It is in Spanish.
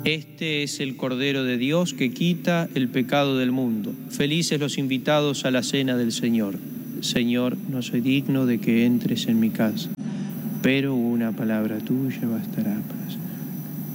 Este es el Cordero de Dios que quita el pecado del mundo. Felices los invitados a la cena del Señor. Señor, no soy digno de que entres en mi casa, pero una palabra tuya bastará para siempre.